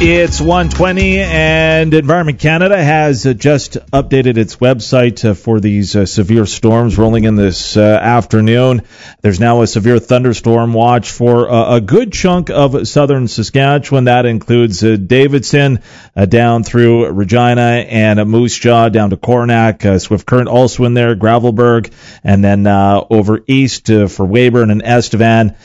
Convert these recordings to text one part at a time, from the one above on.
It's 1:20, and Environment Canada has just updated its website for these severe storms rolling in this afternoon. There's now a severe thunderstorm watch for a good chunk of southern Saskatchewan. That includes Davidson down through Regina and Moose Jaw down to Coronach. Swift Current also in there, Gravelbourg, and then over east for Weyburn and Estevan.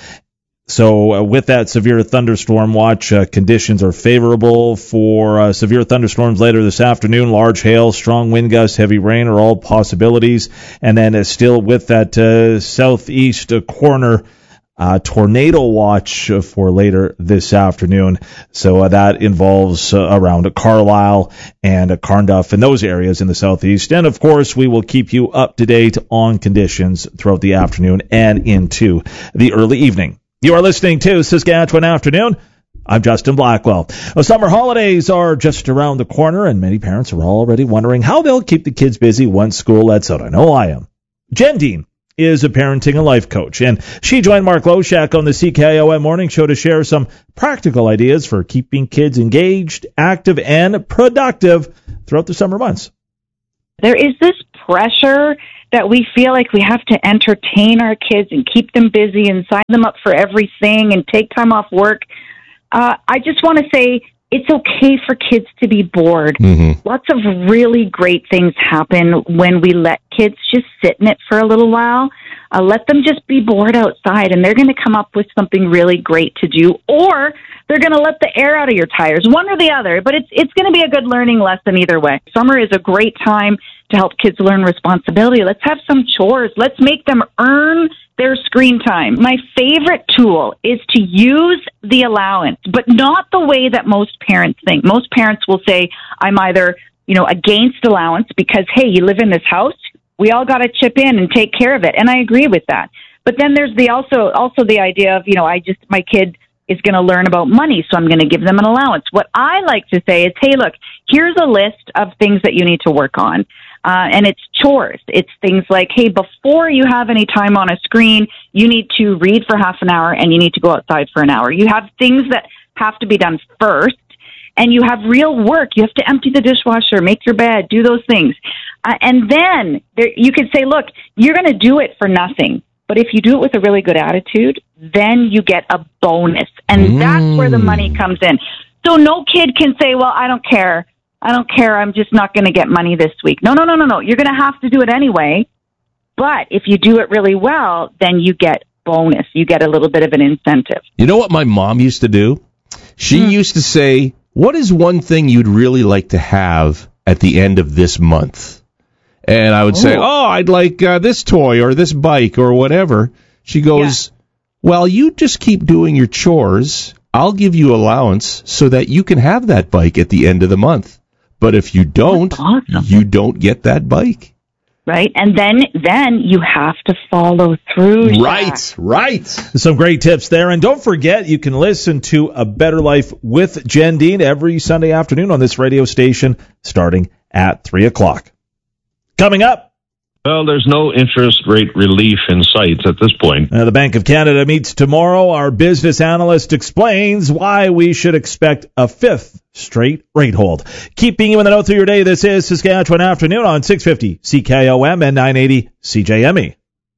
So with that severe thunderstorm watch, conditions are favorable for severe thunderstorms later this afternoon. Large hail, strong wind gusts, heavy rain are all possibilities. And then still with that southeast corner, tornado watch for later this afternoon. So that involves around Carlisle and Carnduff and those areas in the southeast. And, of course, we will keep you up to date on conditions throughout the afternoon and into the early evening. You are listening to Saskatchewan Afternoon. I'm Justin Blackwell. Well, summer holidays are just around the corner, and many parents are already wondering how they'll keep the kids busy once school lets out. I know I am. Jen Dean is a parenting and life coach, and she joined Mark Loshak on the CKIOM Morning Show to share some practical ideas for keeping kids engaged, active, and productive throughout the summer months. There is this pressure that we feel like we have to entertain our kids and keep them busy and sign them up for everything and take time off work. I just want to say it's okay for kids to be bored. Mm-hmm. Lots of really great things happen when we let kids just sit in it for a little while. Let them just be bored outside, and they're going to come up with something really great to do, or they're going to let the air out of your tires, one or the other. But it's going to be a good learning lesson either way. Summer is a great time to help kids learn responsibility. Let's have some chores. Let's make them earn their screen time. My favorite tool is to use the allowance, but not the way that most parents think. Most parents will say, I'm either, against allowance because, hey, you live in this house, we all got to chip in and take care of it. And I agree with that. But then there's also the idea of, my kid is going to learn about money, so I'm going to give them an allowance. What I like to say is, hey, look, here's a list of things that you need to work on. And it's chores. It's things like, hey, before you have any time on a screen, you need to read for half an hour and you need to go outside for an hour. You have things that have to be done first, and you have real work. You have to empty the dishwasher, make your bed, do those things. And then you could say, look, you're going to do it for nothing. But if you do it with a really good attitude, then you get a bonus. And that's where the money comes in. So no kid can say, well, I don't care. I'm just not going to get money this week. No. You're going to have to do it anyway. But if you do it really well, then you get bonus. You get a little bit of an incentive. You know what my mom used to do? She used to say, what is one thing you'd really like to have at the end of this month? And I would say, I'd like this toy or this bike or whatever. She goes, well, you just keep doing your chores. I'll give you allowance so that you can have that bike at the end of the month. But if you don't, you don't get that bike. Right, and then you have to follow through. Right. Some great tips there. And don't forget, you can listen to A Better Life with Jen Dean every Sunday afternoon on this radio station starting at 3 o'clock. Coming up. Well, there's no interest rate relief in sight at this point. The Bank of Canada meets tomorrow. Our business analyst explains why we should expect a fifth straight rate hold. Keeping you in the know through your day, this is Saskatchewan Afternoon on 650 CKOM and 980 CJME.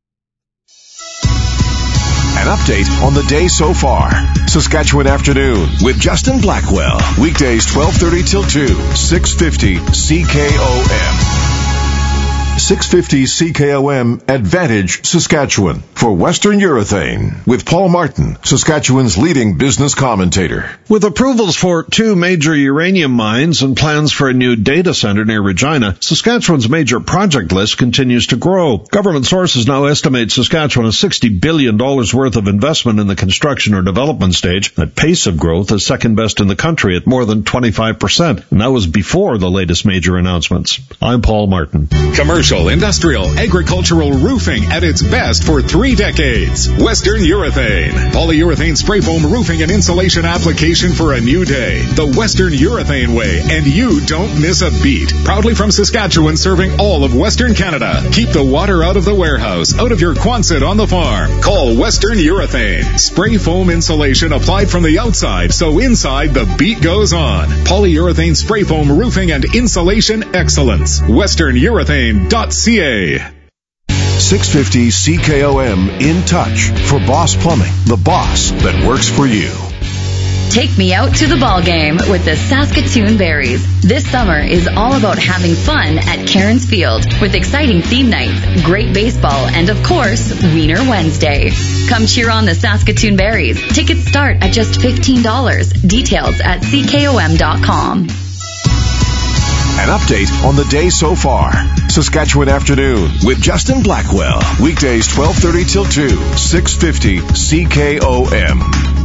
An update on the day so far. Saskatchewan Afternoon with Justin Blackwell. Weekdays 12:30 till 2, 650 CKOM. 650 CKOM Advantage Saskatchewan for Western Urethane with Paul Martin, Saskatchewan's leading business commentator. With approvals for 2 major uranium mines and plans for a new data center near Regina, Saskatchewan's major project list continues to grow. Government sources now estimate Saskatchewan has $60 billion worth of investment in the construction or development stage. That pace of growth is second best in the country at more than 25%, and that was before the latest major announcements. I'm Paul Martin. Commercial residential, industrial, agricultural roofing at its best for 3 decades. Western Urethane. Polyurethane spray foam roofing and insulation application for a new day. The Western Urethane way, and you don't miss a beat. Proudly from Saskatchewan, serving all of Western Canada. Keep the water out of the warehouse, out of your Quonset on the farm. Call Western Urethane. Spray foam insulation applied from the outside, so inside the beat goes on. Polyurethane spray foam roofing and insulation excellence. WesternUrethane.ca. 650 CKOM In Touch for Boss Plumbing, the boss that works for you. Take me out to the ball game with the Saskatoon Berries. This summer is all about having fun at Cairns Field with exciting theme nights, great baseball, and of course, Wiener Wednesday. Come cheer on the Saskatoon Berries. Tickets start at just $15. Details at ckom.com. An update on the day so far. Saskatchewan Afternoon with Justin Blackwell. Weekdays 12:30 till 2, 650 CKOM.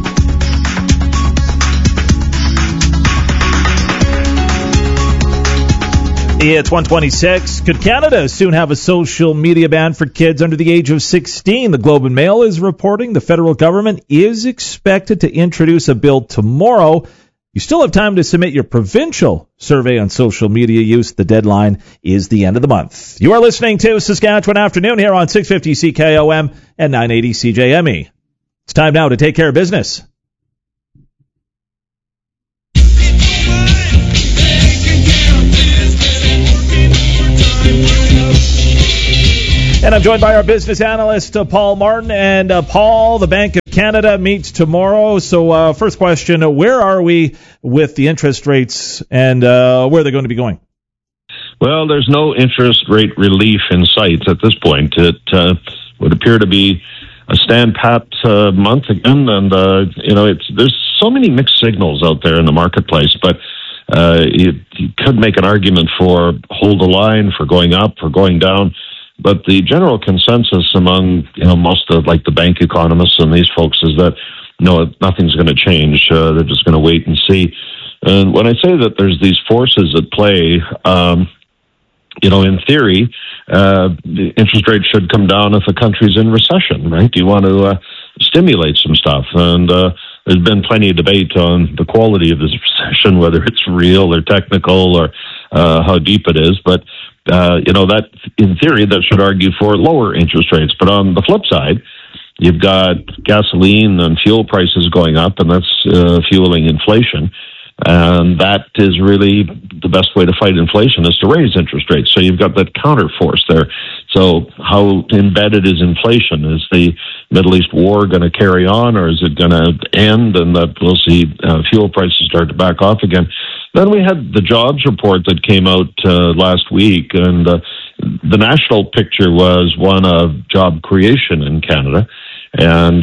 It's 1:26. Could Canada soon have a social media ban for kids under the age of 16? The Globe and Mail is reporting the federal government is expected to introduce a bill tomorrow. You still have time to submit your provincial survey on social media use. The deadline is the end of the month. You are listening to Saskatchewan Afternoon here on 650 CKOM and 980 CJME. It's time now to take care of business. And I'm joined by our business analyst, Paul Martin. And Paul, the Bank of Canada meets tomorrow. So first question, where are we with the interest rates and where are they going to be going? Well, there's no interest rate relief in sight at this point. It would appear to be a stand-pat month again. And, there's so many mixed signals out there in the marketplace. But you could make an argument for hold the line, for going up, for going down. But the general consensus among, most of the bank economists and these folks is that, no, nothing's going to change. They're just going to wait and see. And when I say that there's these forces at play, in theory, the interest rate should come down if a country's in recession, right? You want to stimulate some stuff. And there's been plenty of debate on the quality of this recession, whether it's real or technical or how deep it is. But that in theory, that should argue for lower interest rates. But on the flip side, you've got gasoline and fuel prices going up, and that's fueling inflation. And that is really the best way to fight inflation is to raise interest rates. So you've got that counter force there. So how embedded is inflation? Is the Middle East war going to carry on, or is it going to end? And that we'll see fuel prices start to back off again. Then we had the jobs report that came out last week, and the national picture was one of job creation in Canada, and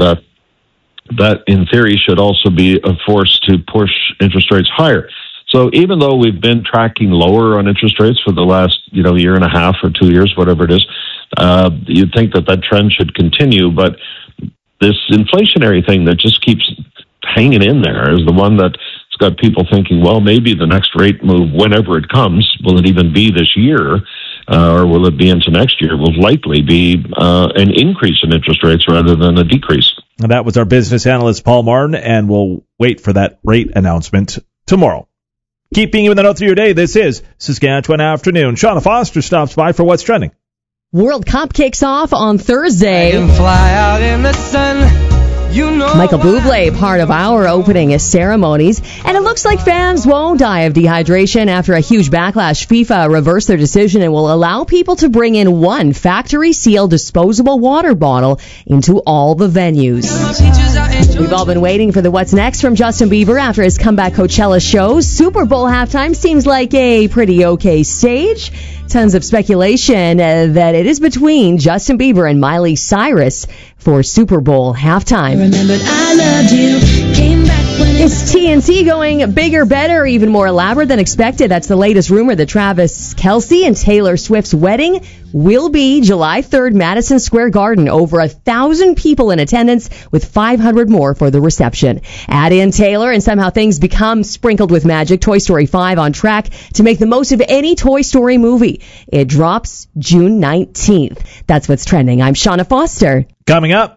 that, in theory, should also be a force to push interest rates higher. So even though we've been tracking lower on interest rates for the last, year and a half or 2 years, whatever it is, you'd think that trend should continue. But this inflationary thing that just keeps hanging in there is the one that's got people thinking, well, maybe the next rate move, whenever it comes, will it even be this year? Or will it be into next year? Will likely be an increase in interest rates rather than a decrease. And that was our business analyst, Paul Martin, and we'll wait for that rate announcement tomorrow. Keeping you in the know through your day, this is Saskatchewan Afternoon. Shauna Foster stops by for What's Trending. World Cup kicks off on Thursday. I can fly out in the sun. Michael Bublé, part of our opening ceremonies. And it looks like fans won't die of dehydration after a huge backlash. FIFA reversed their decision and will allow people to bring in one factory-sealed disposable water bottle into all the venues. We've all been waiting for the What's Next from Justin Bieber after his comeback Coachella shows. Super Bowl halftime seems like a pretty okay stage. Tons of speculation that it is between Justin Bieber and Miley Cyrus for Super Bowl halftime. Is TNT going bigger, better, even more elaborate than expected? That's the latest rumor that Travis Kelce and Taylor Swift's wedding will be July 3rd, Madison Square Garden. Over 1,000 people in attendance, with 500 more for the reception. Add in Taylor and somehow things become sprinkled with magic. Toy Story 5 on track to make the most of any Toy Story movie. It drops June 19th. That's what's trending. I'm Shauna Foster. Coming up.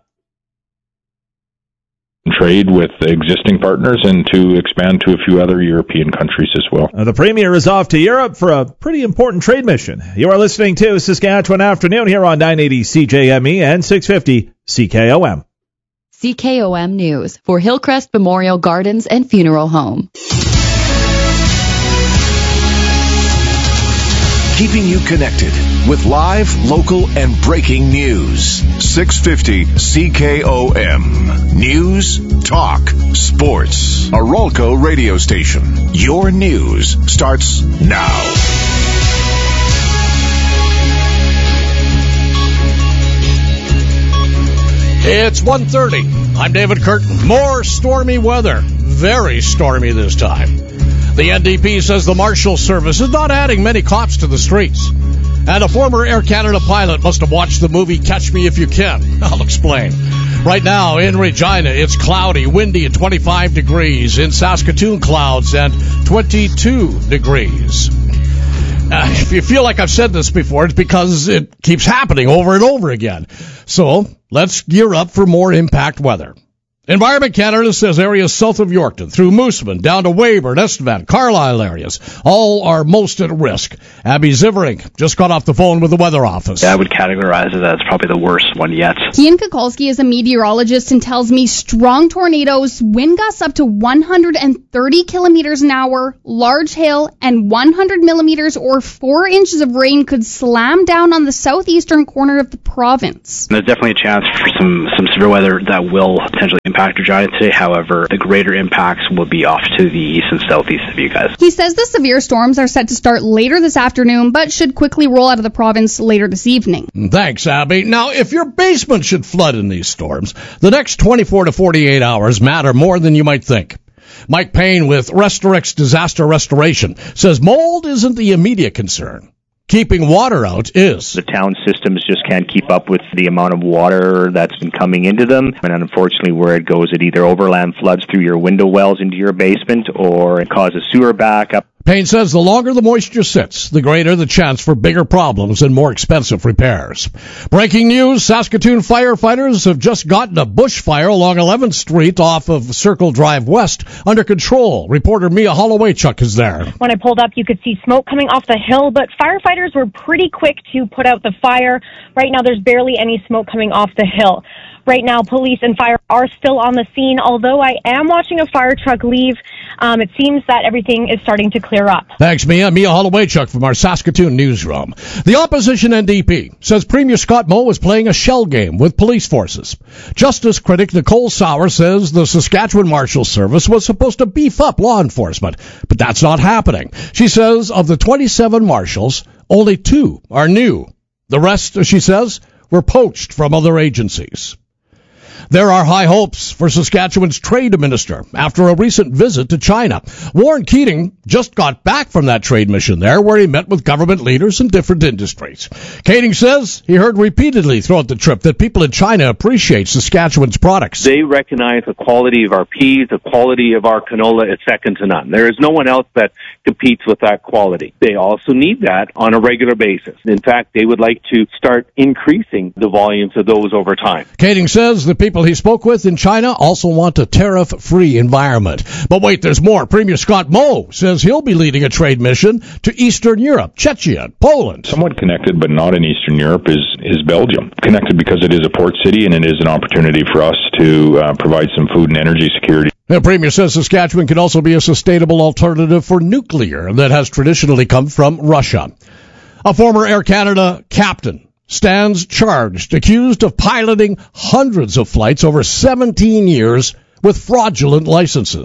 Trade with existing partners and to expand to a few other European countries as well. The Premier is off to Europe for a pretty important trade mission. You are listening to Saskatchewan Afternoon here on 980 CJME and 650 CKOM. CKOM News for Hillcrest Memorial Gardens and Funeral Home. Keeping you connected with live, local, and breaking news. 650 CKOM. News, talk, sports. A Rolco radio station. Your news starts now. It's 1:30. I'm David Curtin. More stormy weather. Very stormy this time. The NDP says the Marshal Service is not adding many cops to the streets. And a former Air Canada pilot must have watched the movie Catch Me If You Can. I'll explain. Right now in Regina, it's cloudy, windy at 25 degrees. In Saskatoon, clouds and 22 degrees. If you feel like I've said this before, it's because it keeps happening over and over again. So let's gear up for more impact weather. Environment Canada says areas south of Yorkton, through Moosomin, down to Weyburn, Estevan, Carlisle areas, all are most at risk. Abby Ziverink just got off the phone with the Weather Office. I would categorize it as probably the worst one yet. Ian Kukulski is a meteorologist and tells me strong tornadoes, wind gusts up to 130 kilometers an hour, large hail, and 100 millimeters or 4 inches of rain could slam down on the southeastern corner of the province. There's definitely a chance for some severe weather that will potentially impact Regina today. However, the greater impacts will be off to the east and southeast of you guys. He says the severe storms are set to start later this afternoon, but should quickly roll out of the province later this evening. Thanks, Abby. Now, if your basement should flood in these storms, the next 24 to 48 hours matter more than you might think. Mike Payne with Restorex Disaster Restoration says mold isn't the immediate concern. Keeping water out is. The town systems just can't keep up with the amount of water that's been coming into them. And unfortunately, where it goes, it either overland floods through your window wells into your basement or it causes sewer backup. Payne says the longer the moisture sits, the greater the chance for bigger problems and more expensive repairs. Breaking news, Saskatoon firefighters have just gotten a bushfire along 11th Street off of Circle Drive West under control. Reporter Mia Hollowaychuk is there. When I pulled up, you could see smoke coming off the hill, but firefighters were pretty quick to put out the fire. Right now, there's barely any smoke coming off the hill. Right now, police and fire are still on the scene, although I am watching a fire truck leave. It seems that everything is starting to clear up. Thanks, Mia. Mia Hollowaychuk from our Saskatoon newsroom. The opposition NDP says Premier Scott Moe is playing a shell game with police forces. Justice critic Nicole Sauer says the Saskatchewan Marshal Service was supposed to beef up law enforcement, but that's not happening. She says of the 27 marshals, only 2 are new. The rest, she says, were poached from other agencies. There are high hopes for Saskatchewan's trade minister after a recent visit to China. Warren Keating just got back from that trade mission there, where he met with government leaders in different industries. Keating says he heard repeatedly throughout the trip that people in China appreciate Saskatchewan's products. They recognize the quality of our peas, the quality of our canola is second to none. There is no one else that competes with that quality. They also need that on a regular basis. In fact, they would like to start increasing the volumes of those over time. Keating says the people he spoke with in China also want a tariff-free environment. But wait, there's more. Premier Scott Moe says he'll be leading a trade mission to Eastern Europe, Czechia, Poland. Somewhat connected, but not in Eastern Europe, is Belgium. Connected because it is a port city and it is an opportunity for us to provide some food and energy security. The Premier says Saskatchewan can also be a sustainable alternative for nuclear that has traditionally come from Russia. A former Air Canada captain stands charged, accused of piloting hundreds of flights over 17 years with fraudulent licenses.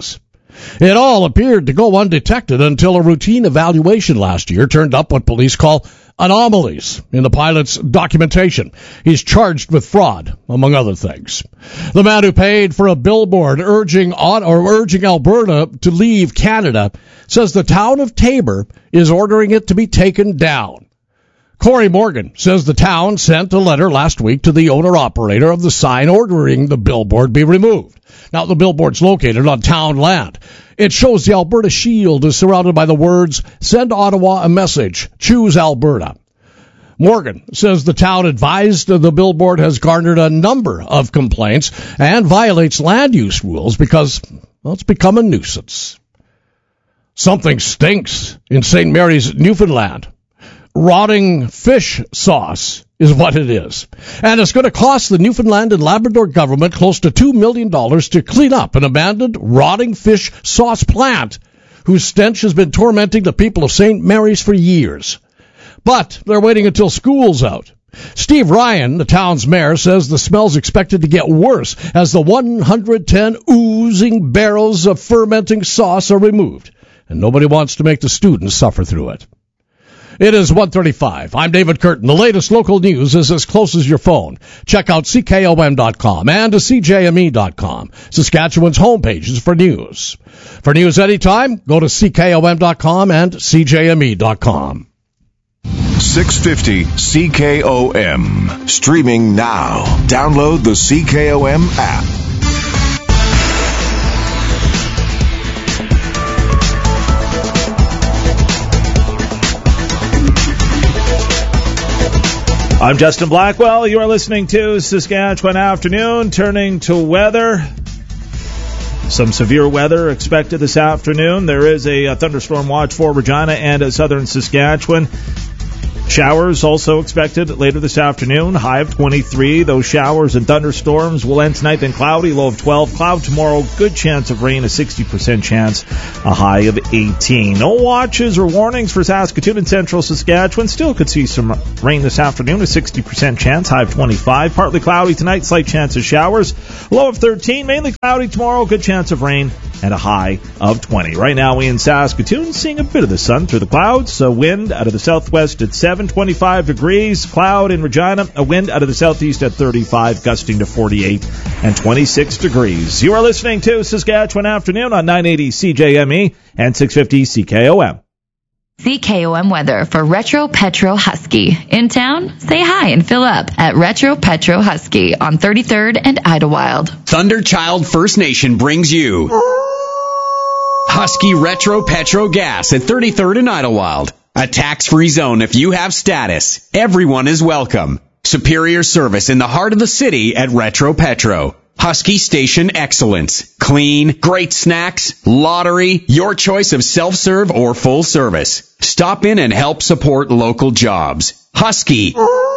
It all appeared to go undetected until a routine evaluation last year turned up what police call anomalies in the pilot's documentation. He's charged with fraud, among other things. The man who paid for a billboard urging Alberta to leave Canada says the town of Taber is ordering it to be taken down. Corey Morgan says the town sent a letter last week to the owner-operator of the sign ordering the billboard be removed. Now, the billboard's located on town land. It shows the Alberta shield is surrounded by the words, "Send Ottawa a message. Choose Alberta." Morgan says the town advised the billboard has garnered a number of complaints and violates land use rules because, well, it's become a nuisance. Something stinks in St. Mary's, Newfoundland. Rotting fish sauce is what it is. And it's going to cost the Newfoundland and Labrador government close to $2 million to clean up an abandoned rotting fish sauce plant whose stench has been tormenting the people of St. Mary's for years. But they're waiting until school's out. Steve Ryan, the town's mayor, says the smell's expected to get worse as the 110 oozing barrels of fermenting sauce are removed. And nobody wants to make the students suffer through it. It is 1:35. I'm David Curtin. The latest local news is as close as your phone. Check out CKOM.com and CJME.com, Saskatchewan's homepages for news. For news anytime, go to CKOM.com and CJME.com. 650 CKOM. Streaming now. Download the CKOM app. I'm Justin Blackwell. You are listening to Saskatchewan Afternoon. Turning to weather. Some severe weather expected this afternoon. There is a thunderstorm watch for Regina and southern Saskatchewan. Showers also expected later this afternoon. High of 23. Those showers and thunderstorms will end tonight, then cloudy, low of 12. Cloud tomorrow, good chance of rain, a 60% chance, a high of 18. No watches or warnings for Saskatoon and central Saskatchewan. Still could see some rain this afternoon, a 60% chance, high of 25. Partly cloudy tonight, slight chance of showers, low of 13. Mainly cloudy tomorrow, good chance of rain, and a high of 20. Right now, we in Saskatoon seeing a bit of the sun through the clouds. A wind out of the southwest at 7, 25 degrees. Cloud in Regina. A wind out of the southeast at 35, gusting to 48 and 26 degrees. You are listening to Saskatchewan Afternoon on 980 CJME and 650 CKOM. CKOM weather for Retro Petro Husky. In town? Say hi and fill up at Retro Petro Husky on 33rd and Idlewild. Thunderchild First Nation brings you Husky Retro Petro Gas at 33rd and Idlewild. A tax-free zone if you have status. Everyone is welcome. Superior service in the heart of the city at Retro Petro. Husky Station Excellence. Clean, great snacks, lottery, your choice of self-serve or full service. Stop in and help support local jobs. Husky.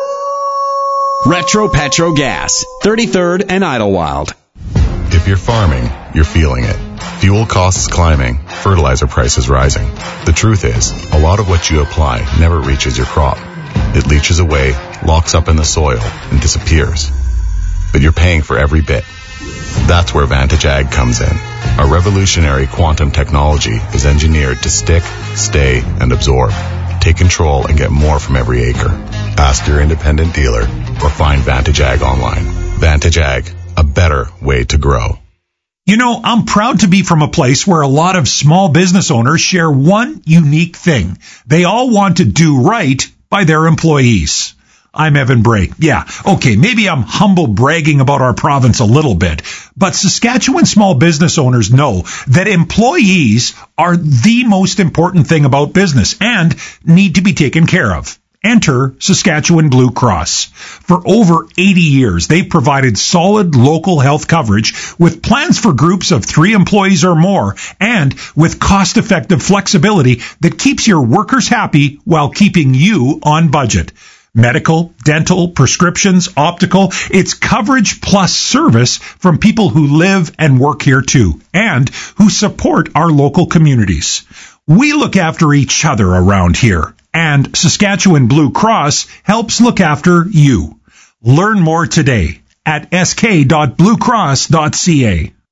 Retro Petro Gas. 33rd and Idlewild. If you're farming, you're feeling it. Fuel costs climbing, fertilizer prices rising. The truth is, a lot of what you apply never reaches your crop. It leaches away, locks up in the soil, and disappears. But you're paying for every bit. That's where Vantage Ag comes in. Our revolutionary quantum technology is engineered to stick, stay, and absorb. Take control and get more from every acre. Ask your independent dealer or find Vantage Ag online. Vantage Ag, a better way to grow. You know, I'm proud to be from a place where a lot of small business owners share one unique thing. They all want to do right by their employees. I'm Evan Bray. Yeah, okay, maybe I'm humble bragging about our province a little bit, but Saskatchewan small business owners know that employees are the most important thing about business and need to be taken care of. Enter Saskatchewan Blue Cross. For over 80 years, they've provided solid local health coverage with plans for groups of 3 employees or more and with cost-effective flexibility that keeps your workers happy while keeping you on budget. Medical, dental, prescriptions, optical, it's coverage plus service from people who live and work here too and who support our local communities. We look after each other around here. And Saskatchewan Blue Cross helps look after you. Learn more today at sk.bluecross.ca.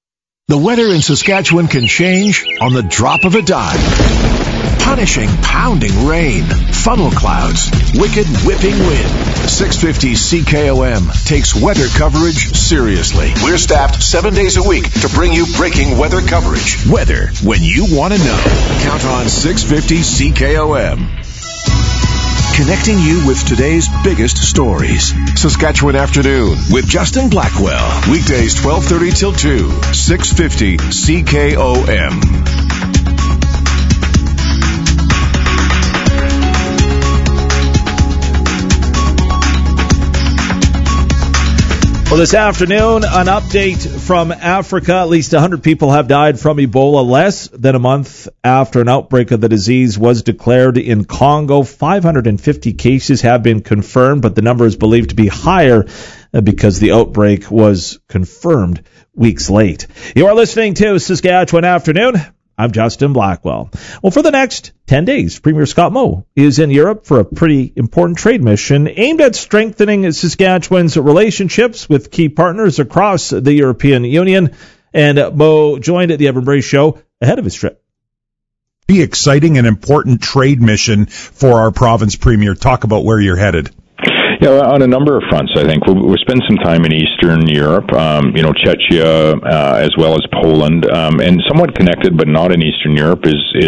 The weather in Saskatchewan can change on the drop of a dime. Punishing, pounding rain, funnel clouds, wicked whipping wind. 650 CKOM takes weather coverage seriously. We're staffed 7 days a week to bring you breaking weather coverage. Weather when you want to know. Count on 650 CKOM. Connecting you with today's biggest stories. Saskatchewan Afternoon with Justin Blackwell. Weekdays 12:30 till 2. 650 CKOM. Well, this afternoon, an update from Africa. At least 100 people have died from Ebola less than a month after an outbreak of the disease was declared in Congo. 550 cases have been confirmed, but the number is believed to be higher because the outbreak was confirmed weeks late. You are listening to Saskatchewan Afternoon. I'm Justin Blackwell. Well, for the next 10 days, Premier Scott Moe is in Europe for a pretty important trade mission aimed at strengthening Saskatchewan's relationships with key partners across the European Union. And Moe joined at the Evan Bray Show ahead of his trip. Be exciting and important trade mission for our province, Premier. Talk about where you're headed. Yeah, on a number of fronts, I think we'll spend some time in Eastern Europe, Czechia, as well as Poland, and somewhat connected, but not in Eastern Europe,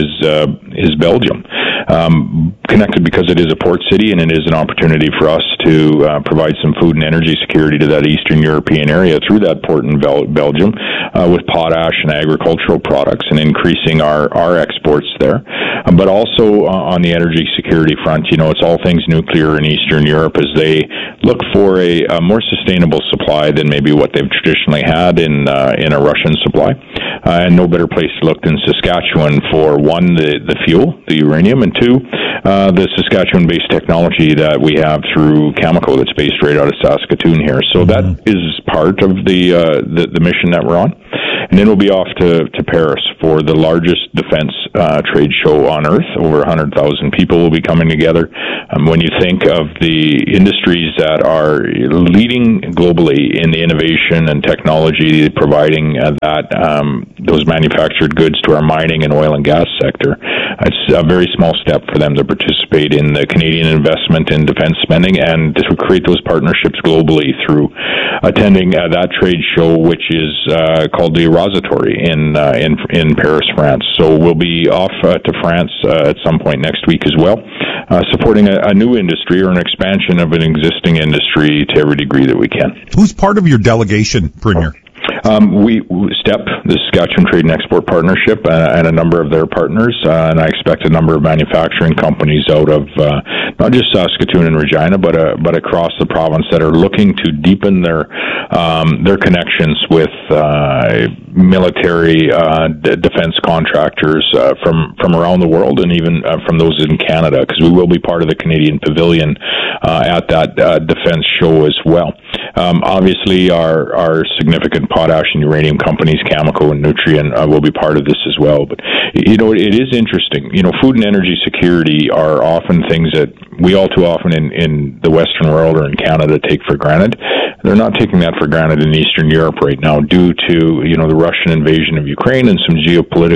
is Belgium. Connected because it is a port city, and it is an opportunity for us to provide some food and energy security to that Eastern European area through that port in Belgium, with potash and agricultural products, and increasing our exports there. But also on the energy security front, it's all things nuclear in Eastern Europe as they look for a more sustainable supply than maybe what they've traditionally had in a Russian supply. And no better place to look than Saskatchewan for, one, the fuel, the uranium, and two, the Saskatchewan-based technology that we have through Cameco that's based right out of Saskatoon here. So that is part of the mission that we're on. And then we'll be off to Paris for the largest defense trade show on Earth. Over 100,000 people will be coming together. When you think of the industries that are leading globally in the innovation and technology, providing those manufactured goods to our mining and oil and gas sector, it's a very small step for them to participate in the Canadian investment in defense spending and to create those partnerships globally through attending that trade show, which is called the Eurosatory in Paris, France. So we'll be off to France at some point next week as well, supporting a new industry or an expansion of an existing industry to every degree that we can. Who's part of your delegation, Premier? We STEP, the Saskatchewan Trade and Export Partnership, and a number of their partners, and I expect a number of manufacturing companies out of not just Saskatoon and Regina, but across the province that are looking to deepen their connections with military defense contractors from around the world, and even from those in Canada, because we will be part of the Canadian Pavilion at that defense show as well. Obviously, our significant potash and uranium companies, Cameco and Nutrien, will be part of this as well. But, it is interesting. Food and energy security are often things that we all too often in the Western world or in Canada take for granted. They're not taking that for granted in Eastern Europe right now due to, the Russian invasion of Ukraine and some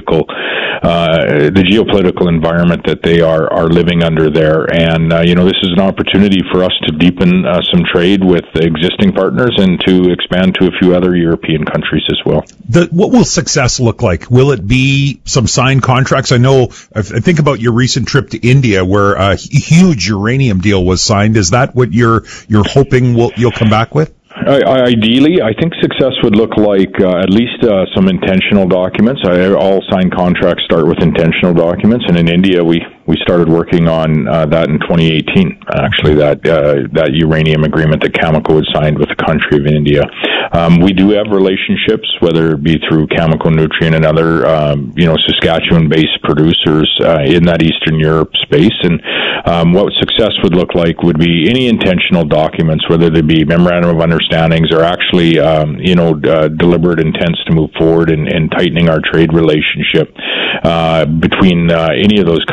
the geopolitical environment that they are living under there. And, this is an opportunity for us to deepen some trade with existing partners and to expand to a few other European countries as well. What will success look like? Will it be some signed contracts? I think about your recent trip to India where a huge uranium deal was signed. Is that what you're hoping you'll come back with? Ideally, I think success would look like at least some intentional documents. All signed contracts start with intentional documents, and in India, we started working on that in 2018. Actually, that uranium agreement that Cameco had signed with the country of India. We do have relationships, whether it be through Cameco, Nutrien, and other Saskatchewan-based producers in that Eastern Europe space. And what success would look like would be any intentional documents, whether they be memorandum of understandings or actually deliberate intents to move forward in tightening our trade relationship between any of those countries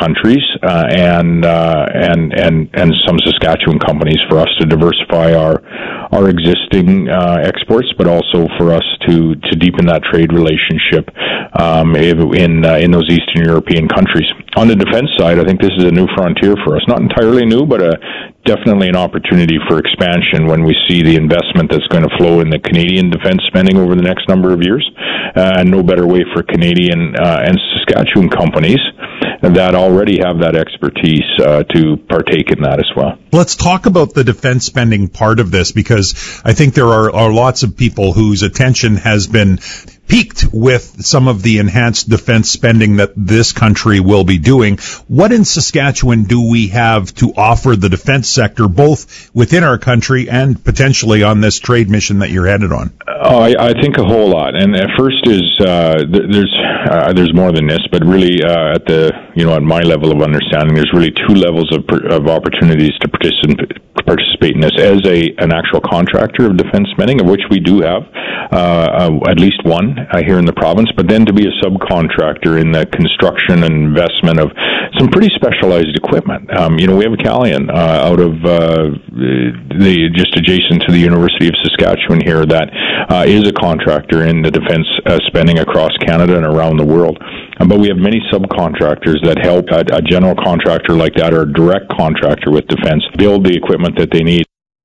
and some Saskatchewan companies for us to diversify our existing exports, but also for us to deepen that trade relationship in those Eastern European countries. On the defense side, I think this is a new frontier for us. Not entirely new, but definitely an opportunity for expansion when we see the investment that's going to flow in the Canadian defense spending over the next number of years. No better way for Canadian and Saskatchewan companies that already have that expertise to partake in that as well. Let's talk about the defense spending part of this, because I think there are lots of people whose attention has been piqued with some of the enhanced defense spending that this country will be doing. What in Saskatchewan do we have to offer the defense sector, both within our country and potentially on this trade mission that you're headed on? I think a whole lot. And first is there's more than this, but really at my level of understanding, there's really two levels of opportunities to participate in this as an actual contractor of defense spending, of which we do have at least one here in the province, but then to be a subcontractor in the construction and investment of some pretty specialized equipment. We have a Calian out of just adjacent to the University of Saskatchewan here that is a contractor in the defense spending across Canada and around the world. But we have many subcontractors that help a general contractor like that, or a direct contractor with defense, build the equipment that they need.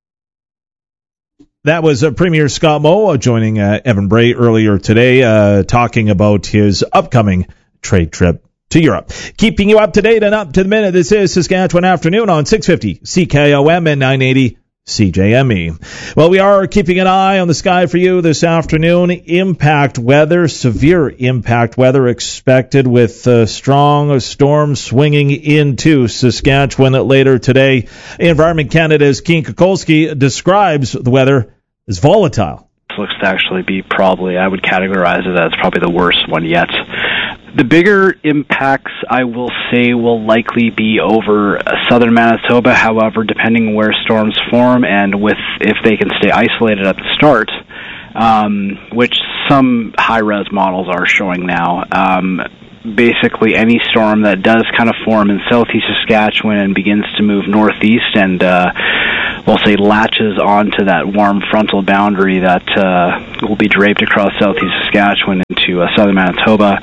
That was Premier Scott Moe joining Evan Bray earlier today, talking about his upcoming trade trip to Europe. Keeping you up to date and up to the minute, this is Saskatchewan Afternoon on 650 CKOM and 980 CJME. Well, we are keeping an eye on the sky for you this afternoon. Impact weather, severe impact weather expected with strong storms swinging into Saskatchewan later today. Environment Canada's Keane Kukulski describes the weather as volatile. This looks to actually be I would categorize it as probably the worst one yet. The bigger impacts, I will say, will likely be over southern Manitoba. However, depending on where storms form and if they can stay isolated at the start, which some high-res models are showing now, basically any storm that does kind of form in southeast Saskatchewan and begins to move northeast and we'll say latches onto that warm frontal boundary that will be draped across southeast Saskatchewan into southern Manitoba.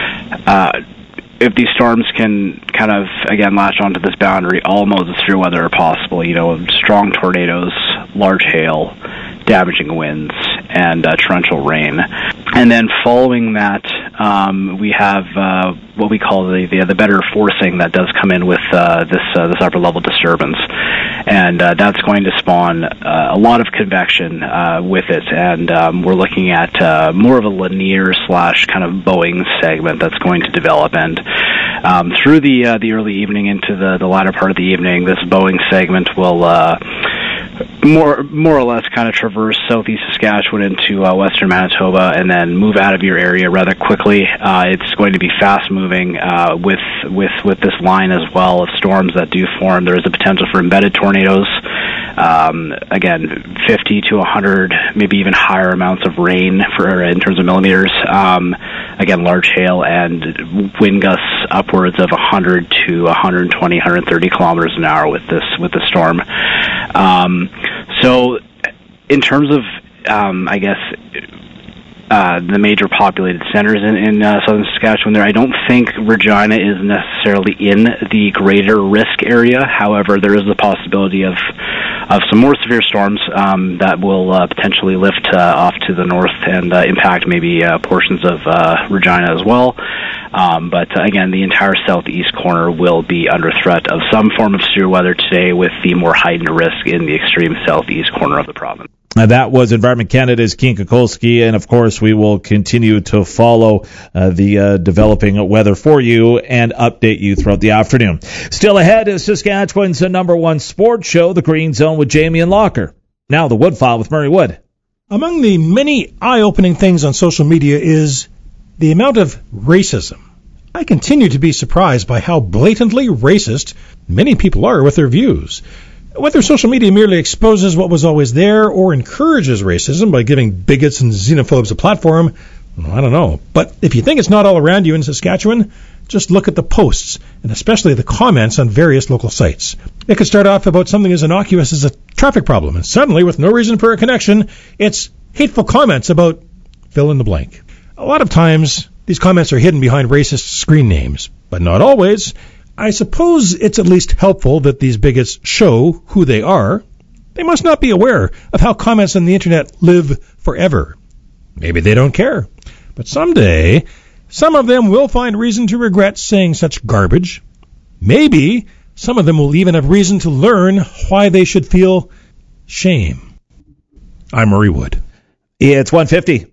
If these storms can kind of, again, latch onto this boundary, all modes of severe weather are possible. Strong tornadoes, large hail, damaging winds, and torrential rain. And then following that, we have what we call the better forcing that does come in with this upper level disturbance, and that's going to spawn a lot of convection with it. And we're looking at more of a linear / kind of bowing segment that's going to develop. And through the early evening into the latter part of the evening, this bowing segment will more or less kind of traverse southeast Saskatchewan into western Manitoba and then move out of your area rather quickly. It's going to be fast moving with this line as well of storms that do form. There is a potential for embedded tornadoes. Again, 50 to 100, maybe even higher amounts of rain in terms of millimeters. Again, large hail and wind gusts upwards of 100 to 120, 130 kilometers an hour with the storm. So in terms of, the major populated centers in southern Saskatchewan there, I don't think Regina is necessarily in the greater risk area. However, there is the possibility of some more severe storms that will potentially lift off to the north and impact maybe portions of Regina as well. But again, the entire southeast corner will be under threat of some form of severe weather today, with the more heightened risk in the extreme southeast corner of the province. That was Environment Canada's Keane Kukulski, and of course we will continue to follow the developing weather for you and update you throughout the afternoon. Still ahead is Saskatchewan's number one sports show, The Green Zone with Jamie and Locker. Now the Wood File with Murray Wood. Among the many eye-opening things on social media is the amount of racism. I continue to be surprised by how blatantly racist many people are with their views. Whether social media merely exposes what was always there or encourages racism by giving bigots and xenophobes a platform, I don't know. But if you think it's not all around you in Saskatchewan, Just look at the posts, and especially the comments on various local sites. It could start off about something as innocuous as a traffic problem, and suddenly, with no reason for a connection, it's hateful comments about fill in the blank. A lot of times, these comments are hidden behind racist screen names, but not always. I suppose it's at least helpful that these bigots show who they are. They must not be aware of how comments on the internet live forever. Maybe they don't care. But someday, some of them will find reason to regret saying such garbage. Maybe some of them will even have reason to learn why they should feel shame. I'm Murray Wood. It's 1:50.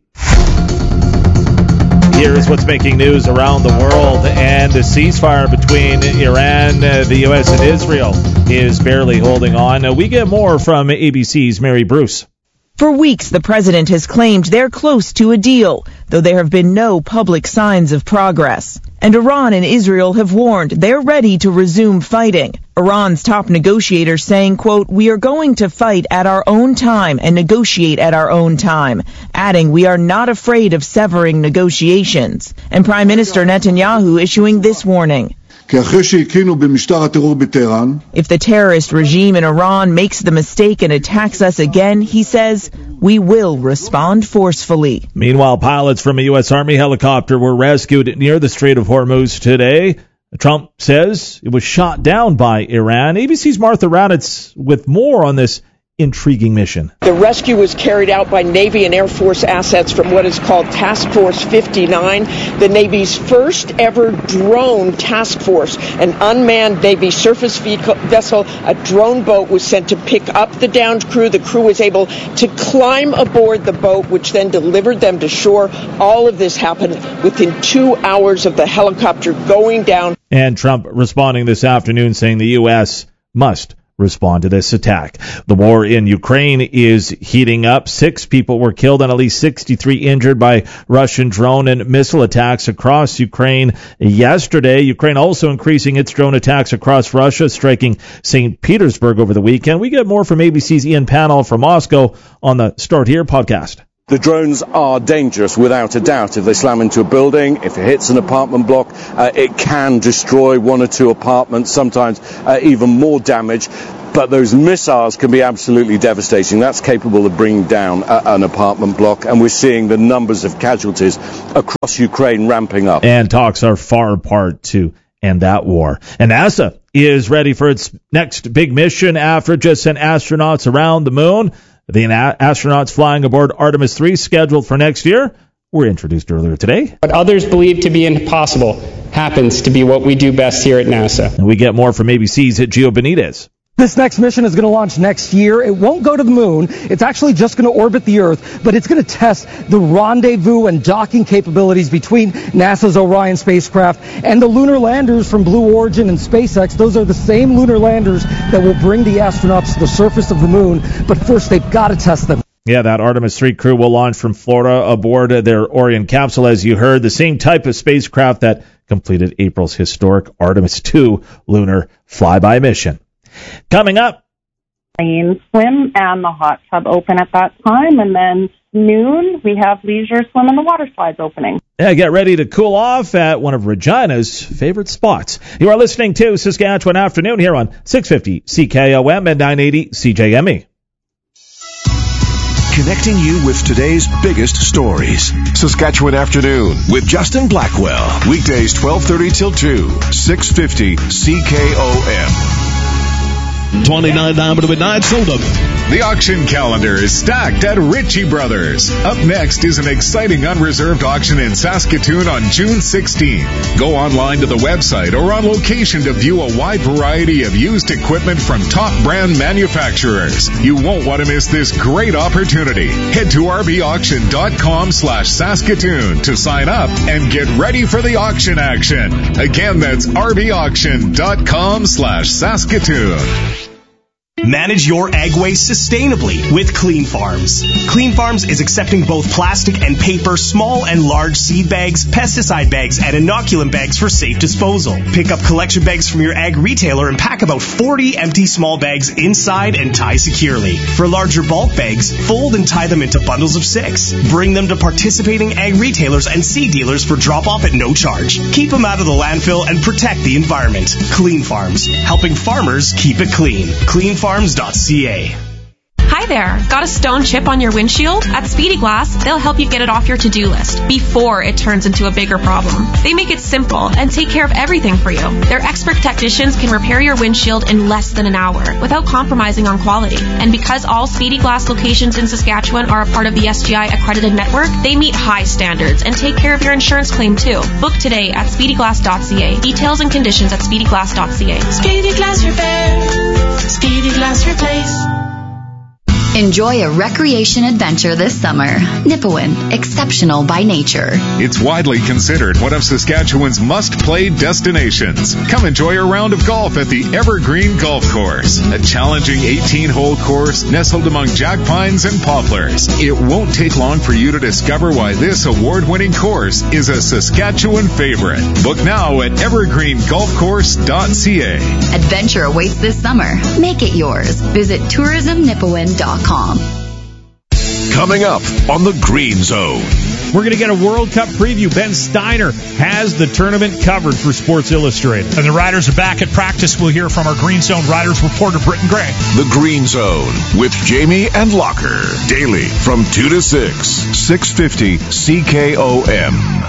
Here's what's making news around the world, and the ceasefire between Iran, the U.S., and Israel is barely holding on. We get more from ABC's Mary Bruce. For weeks, the president has claimed they're close to a deal, though there have been no public signs of progress. And Iran and Israel have warned they're ready to resume fighting. Iran's top negotiator saying, quote, "We are going to fight at our own time and negotiate at our own time," adding, "We are not afraid of severing negotiations." And Prime Minister Netanyahu issuing this warning. If the terrorist regime in Iran makes the mistake and attacks us again, he says, we will respond forcefully. Meanwhile, pilots from a U.S. Army helicopter were rescued near the Strait of Hormuz today. Trump says it was shot down by Iran. ABC's Martha Raddatz with more on this intriguing mission. The rescue was carried out by Navy and Air Force assets from what is called Task Force 59, the Navy's first ever drone task force. An unmanned Navy surface vessel, a drone boat, was sent to pick up the downed crew. The crew was able to climb aboard the boat, which then delivered them to shore. All of this happened within 2 hours of the helicopter going down. And Trump responding this afternoon saying the U.S. must respond to this attack. The war in Ukraine is heating up. 6 people were killed and at least 63 injured by Russian drone and missile attacks across Ukraine yesterday. Ukraine also increasing its drone attacks across Russia, striking St. Petersburg over the weekend. We get more from ABC's Ian Pannell from Moscow on the Start Here podcast. The drones are dangerous without a doubt. If they slam into a building, if it hits an apartment block, it can destroy 1 or 2 apartments, sometimes even more damage. But those missiles can be absolutely devastating. That's capable of bringing down an apartment block, and we're seeing the numbers of casualties across Ukraine ramping up. And talks are far apart to end that war. And NASA is ready for its next big mission after it just sent astronauts around the moon. The astronauts flying aboard Artemis 3 scheduled for next year were introduced earlier today. What others believe to be impossible happens to be what we do best here at NASA. And we get more from ABC's Gio Benitez. This next mission is going to launch next year. It won't go to the moon. It's actually just going to orbit the Earth, but it's going to test the rendezvous and docking capabilities between NASA's Orion spacecraft and the lunar landers from Blue Origin and SpaceX. Those are the same lunar landers that will bring the astronauts to the surface of the moon, but first they've got to test them. Yeah, that Artemis 3 crew will launch from Florida aboard their Orion capsule, as you heard, the same type of spacecraft that completed April's historic Artemis 2 lunar flyby mission. Coming up, swim and the hot tub open at that time, and then noon we have leisure swim and the water slides opening. Yeah, get ready to cool off at one of Regina's favorite spots. You are listening to Saskatchewan Afternoon here on 650 CKOM and 980 CJME. Connecting you with today's biggest stories. Saskatchewan Afternoon with Justin Blackwell. Weekdays 12:30 till 2, 650 CKOM. 29 down to midnight, sold up. The auction calendar is stacked at Ritchie Brothers. Up next is an exciting unreserved auction in Saskatoon on June 16th. Go online to the website or on location to view a wide variety of used equipment from top brand manufacturers. You won't want to miss this great opportunity. Head to rbauction.com/Saskatoon to sign up and get ready for the auction action. Again, that's rbauction.com/Saskatoon. Manage your ag waste sustainably with Clean Farms. Clean Farms is accepting both plastic and paper, small and large seed bags, pesticide bags, and inoculant bags for safe disposal. Pick up collection bags from your ag retailer and pack about 40 empty small bags inside and tie securely. For larger bulk bags, fold and tie them into bundles of 6. Bring them to participating ag retailers and seed dealers for drop-off at no charge. Keep them out of the landfill and protect the environment. Clean Farms, helping farmers keep it clean. Cleanfarms.ca. Hi there. Got a stone chip on your windshield? At Speedy Glass, they'll help you get it off your to-do list before it turns into a bigger problem. They make it simple and take care of everything for you. Their expert technicians can repair your windshield in less than an hour without compromising on quality. And because all Speedy Glass locations in Saskatchewan are a part of the SGI accredited network, they meet high standards and take care of your insurance claim too. Book today at speedyglass.ca. Details and conditions at speedyglass.ca. Speedy Glass Repair. Speedy Glass Replace. Enjoy a recreation adventure this summer. Nipawin, exceptional by nature. It's widely considered one of Saskatchewan's must-play destinations. Come enjoy a round of golf at the Evergreen Golf Course, a challenging 18-hole course nestled among jack pines and poplars. It won't take long for you to discover why this award-winning course is a Saskatchewan favorite. Book now at evergreengolfcourse.ca. Adventure awaits this summer. Make it yours. Visit tourismnipawin.com. Coming up on the Green Zone. We're going to get a World Cup preview. Ben Steiner has the tournament covered for Sports Illustrated. And the riders are back at practice. We'll hear from our Green Zone riders reporter, Britton Gray. The Green Zone with Jamie and Locker. Daily from 2 to 6. 650 CKOM.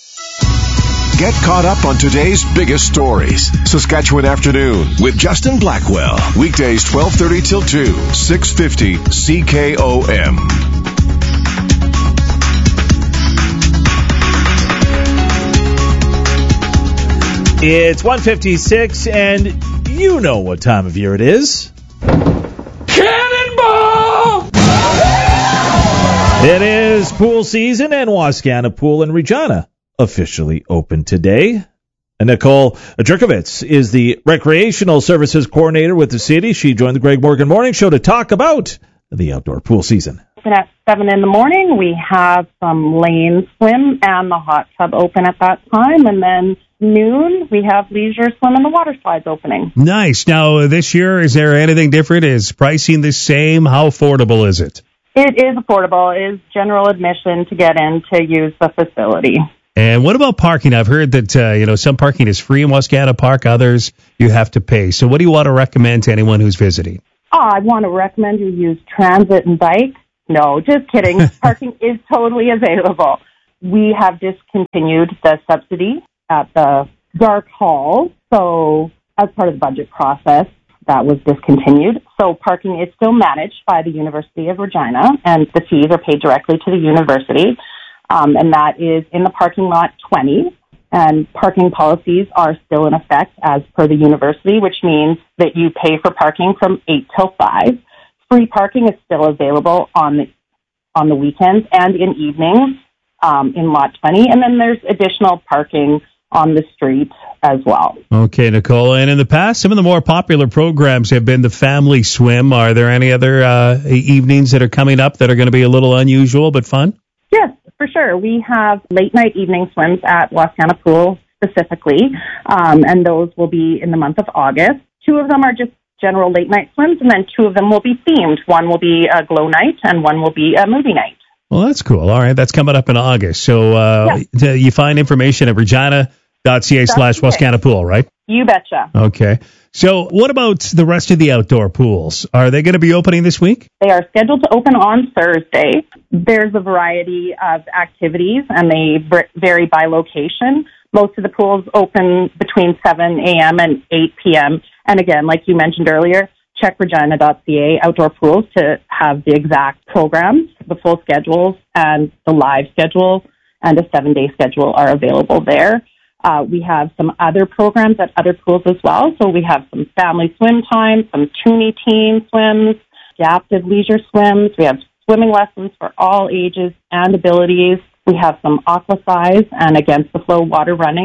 Get caught up on today's biggest stories. Saskatchewan Afternoon with Justin Blackwell. Weekdays 12:30 till 2. 650 CKOM. It's 1:56, and you know what time of year it is. Cannonball! It is pool season, and Wascana Pool in Regina officially open today. And Nicole Jerkovitz is the Recreational Services Coordinator with the city. She joined the Greg Morgan Morning Show to talk about the outdoor pool season. At 7 in the morning, we have some lane swim and the hot tub open at that time. And then noon, we have leisure swim and the water slides opening. Nice. Now, this year, is there anything different? Is pricing the same? How affordable is it? It is affordable. It is general admission to get in to use the facility. And what about parking? I've heard that, some parking is free in Wascana Park, others you have to pay. So what do you want to recommend to anyone who's visiting? I want to recommend you use transit and bike. No, just kidding. Parking is totally available. We have discontinued the subsidy at the Dark Hall. So as part of the budget process, that was discontinued. So parking is still managed by the University of Regina, and the fees are paid directly to the university. And that is in the parking lot 20. And parking policies are still in effect as per the university, which means that you pay for parking from 8 till 5. Free parking is still available on the weekends and in evenings in lot 20. And then there's additional parking on the street as well. Okay, Nicole. And in the past, some of the more popular programs have been the family swim. Are there any other evenings that are coming up that are going to be a little unusual but fun? Yes, for sure. We have late night evening swims at Wascana Pool specifically, and those will be in the month of August. 2 of them are just general late night swims, and then 2 of them will be themed. One will be a glow night, and one will be a movie night. Well, that's cool. All right, that's coming up in August. So you find information at regina.ca/Wascana Pool, right? You betcha. Okay. So what about the rest of the outdoor pools? Are they going to be opening this week? They are scheduled to open on Thursday. There's a variety of activities, and they vary by location. Most of the pools open between 7 a.m. and 8 p.m. And again, like you mentioned earlier, check regina.ca outdoor pools to have the exact programs. The full schedules and the live schedule and a 7-day schedule are available there. We have some other programs at other pools as well. So we have some family swim time, some Toonie teen swims, adaptive leisure swims. We have swimming lessons for all ages and abilities. We have some aqua size and against the flow water running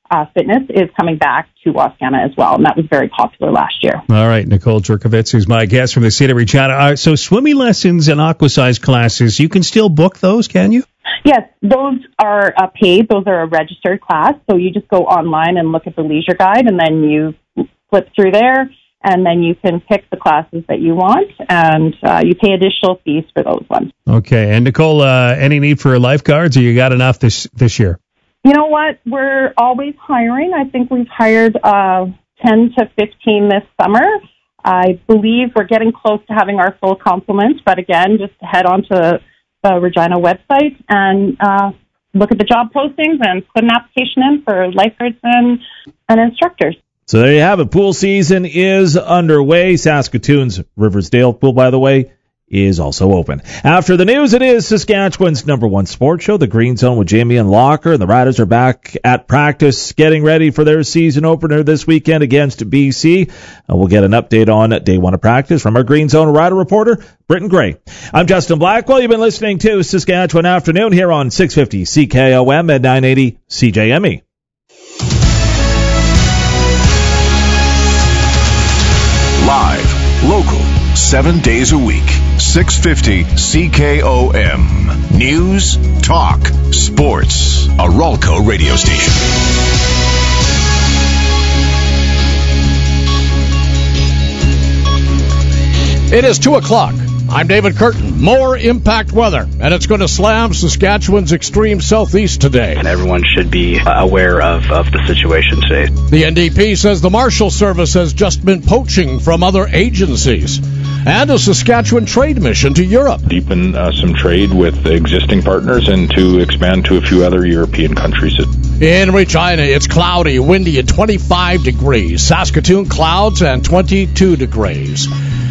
fitness is coming back to Wascana as well, and that was very popular last year. All right, Nicole Jerkovitz, who's my guest from the city of Regina. So swimming lessons and aquasize classes, you can still book those, can you? Yes, those are paid. Those are a registered class, so you just go online and look at the leisure guide, and then you flip through there, and then you can pick the classes that you want, and you pay additional fees for those ones. Okay, and Nicole, any need for lifeguards, or you got enough this year? You know what? We're always hiring. I think we've hired 10 to 15 this summer. I believe we're getting close to having our full complement, but again, just head on to the Regina website and look at the job postings and put an application in for lifeguards and instructors. So there you have it. Pool season is underway. Saskatoon's Riversdale Pool, by the way, is also open. After the news, it is Saskatchewan's number one sports show, The Green Zone with Jamie and Locker. The Riders are back at practice, getting ready for their season opener this weekend against BC. We'll get an update on day one of practice from our Green Zone Rider reporter, Britton Gray. I'm Justin Blackwell. You've been listening to Saskatchewan Afternoon here on 650 CKOM at 980 CJME. Live, local, 7 days a week. 650 CKOM. News, talk, sports. A Ralco radio station. It is 2 o'clock. I'm David Curtin. More impact weather, and it's going to slam Saskatchewan's extreme southeast today. And everyone should be aware of the situation today. The NDP says the Marshal Service has just been poaching from other agencies. And a Saskatchewan trade mission to Europe. Deepen some trade with existing partners and to expand to a few other European countries. In Regina, it's cloudy, windy at 25 degrees. Saskatoon, clouds and 22 degrees.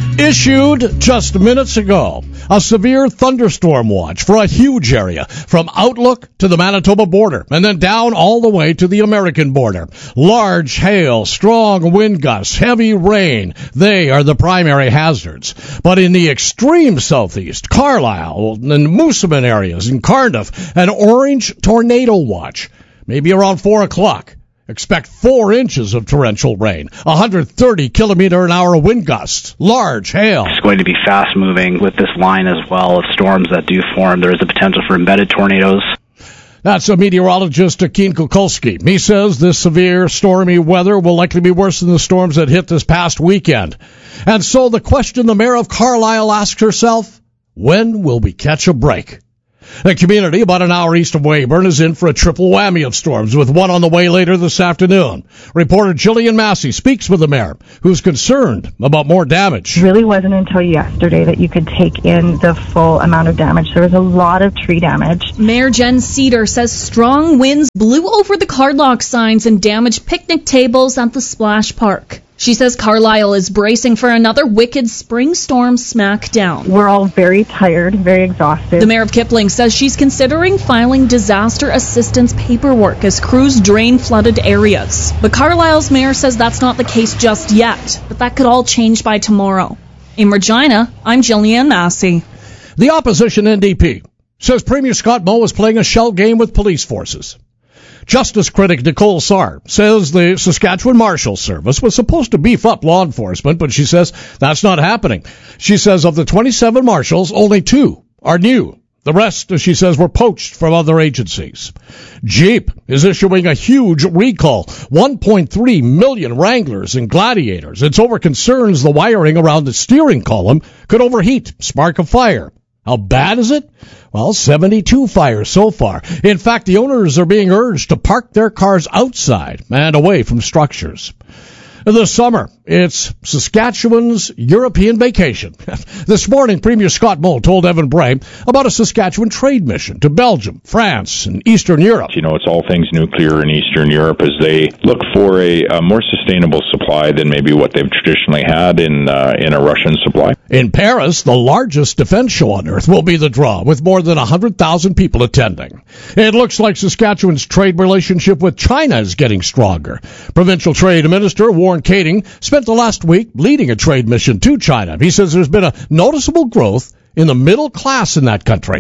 Issued just minutes ago, a severe thunderstorm watch for a huge area from Outlook to the Manitoba border and then down all the way to the American border. Large hail, strong wind gusts, heavy rain, they are the primary hazards. But in the extreme southeast, Carlisle and Moosomin areas in Cardiff, an orange tornado watch, maybe around 4 o'clock. Expect 4 inches of torrential rain, 130 kilometer-an-hour wind gusts, large hail. It's going to be fast-moving with this line as well of storms that do form. There is a potential for embedded tornadoes. That's a meteorologist, Akin Kukulski. He says this severe, stormy weather will likely be worse than the storms that hit this past weekend. And so the question the mayor of Carlisle asks herself, when will we catch a break? The community, about an hour east of Weyburn, is in for a triple whammy of storms, with one on the way later this afternoon. Reporter Jillian Massey speaks with the mayor, who's concerned about more damage. It really wasn't until yesterday that you could take in the full amount of damage. There was a lot of tree damage. Mayor Jen Cedar says strong winds blew over the cardlock signs and damaged picnic tables at the Splash Park. She says Carlisle is bracing for another wicked spring storm smackdown. We're all very tired, very exhausted. The mayor of Kipling says she's considering filing disaster assistance paperwork as crews drain flooded areas. But Carlisle's mayor says that's not the case just yet, but that could all change by tomorrow. In Regina, I'm Jillian Massey. The opposition NDP says Premier Scott Moe is playing a shell game with police forces. Justice critic Nicole Sarr says the Saskatchewan Marshal Service was supposed to beef up law enforcement, but she says that's not happening. She says of the 27 marshals, only 2 are new. The rest, she says, were poached from other agencies. Jeep is issuing a huge recall, 1.3 million Wranglers and Gladiators. It's over concerns the wiring around the steering column could overheat, spark a fire. How bad is it? Well, 72 fires so far. In fact, the owners are being urged to park their cars outside and away from structures. This summer, it's Saskatchewan's European vacation. This morning, Premier Scott Moe told Evan Bray about a Saskatchewan trade mission to Belgium, France, and Eastern Europe. You know, it's all things nuclear in Eastern Europe as they look for a more sustainable supply than maybe what they've traditionally had in a Russian supply. In Paris, the largest defense show on earth will be the draw, with more than 100,000 people attending. It looks like Saskatchewan's trade relationship with China is getting stronger. Provincial Trade Minister Warren Kading spent the last week leading a trade mission to China. He says there's been a noticeable growth in the middle class in that country.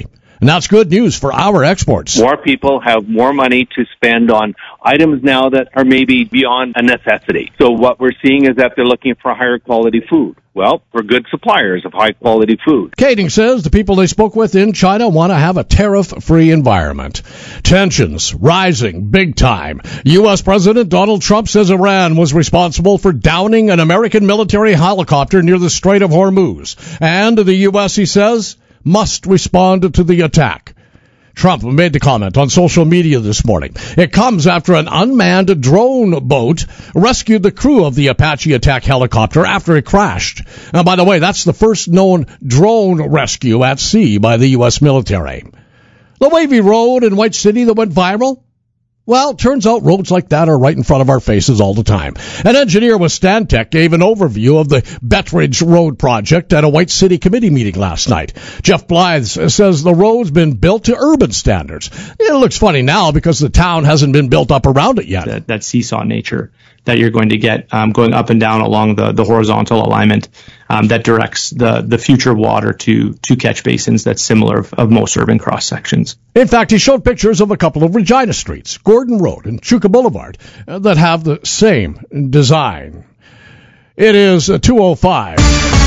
And that's good news for our exports. More people have more money to spend on items now that are maybe beyond a necessity. So what we're seeing is that they're looking for higher quality food. Well, we're good suppliers of high-quality food. Kading says the people they spoke with in China want to have a tariff-free environment. Tensions rising big time. U.S. President Donald Trump says Iran was responsible for downing an American military helicopter near the Strait of Hormuz. And the U.S., he says, must respond to the attack. Trump made the comment on social media this morning. It comes after an unmanned drone boat rescued the crew of the Apache attack helicopter after it crashed. And by the way, that's the first known drone rescue at sea by the U.S. military. The wavy road in White City that went viral? Well, turns out roads like that are right in front of our faces all the time. An engineer with Stantec gave an overview of the Betteridge Road project at a White City committee meeting last night. Jeff Blythe says the road's been built to urban standards. It looks funny now because the town hasn't been built up around it yet. That seesaw nature that you're going to get going up and down along the horizontal alignment that directs the future water to catch basins that's similar of most urban cross sections. In fact, he showed pictures of a couple of Regina streets, Gordon Road and Chuka Boulevard, that have the same design. It is 2:05.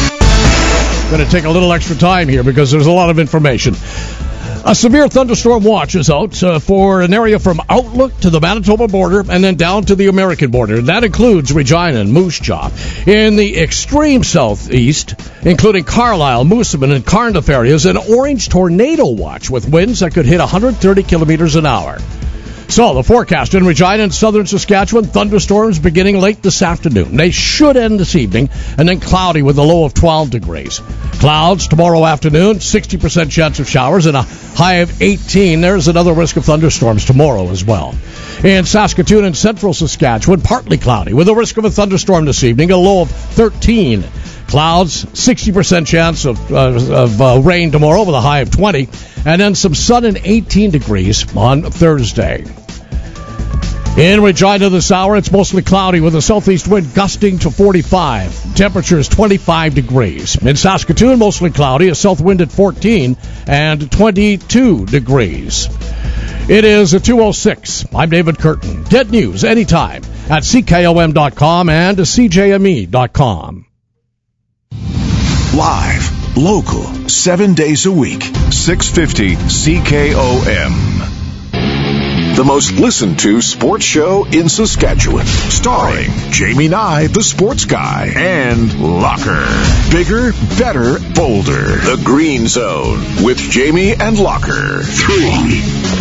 Going to take a little extra time here because there's a lot of information. A severe thunderstorm watch is out for an area from Outlook to the Manitoba border and then down to the American border. That includes Regina and Moose Jaw. In the extreme southeast, including Carlisle, Moosomin, and Cardiff areas, an orange tornado watch with winds that could hit 130 kilometers an hour. So, the forecast in Regina and southern Saskatchewan, thunderstorms beginning late this afternoon. They should end this evening, and then cloudy with a low of 12 degrees. Clouds tomorrow afternoon, 60% chance of showers, and a high of 18. There's another risk of thunderstorms tomorrow as well. In Saskatoon and central Saskatchewan, partly cloudy with a risk of a thunderstorm this evening, a low of 13. Clouds, 60% chance of rain tomorrow with a high of 20, and then some sun and 18 degrees on Thursday. In Regina this hour, it's mostly cloudy with a southeast wind gusting to 45. Temperatures 25 degrees. In Saskatoon, mostly cloudy, a south wind at 14 and 22 degrees. It is 2:06. I'm David Curtin. Dead News anytime at CKOM.com and CJME.com. Live, local, 7 days a week, 650 CKOM. The most listened to sports show in Saskatchewan. Starring Jamie Nye, the sports guy, and Locker. Bigger, better, bolder. The Green Zone with Jamie and Locker. 3.